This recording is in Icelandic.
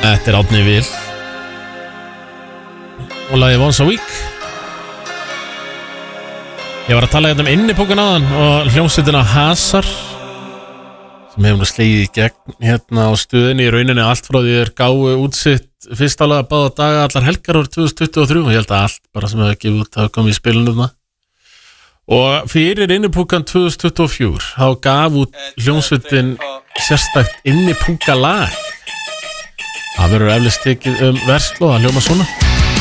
Þetta Árni Vil og lagið Once a Week. Ég var að tala hérna innipúkan áðan og hljómsveitina Hasar sem hefur slegið í gegn hérna á stöðinni í rauninni allt frá því gáfu út sitt fyrsta lag báða daga allar helgar árið 2023 og ég held að allt bara sem hefur gefið út hafa komið í spilunum og fyrir innipúkan 2024 þá gaf út hljómsveitin sérstakt innipúka lag. Það verður eflaust tekið versló að hljóma svona.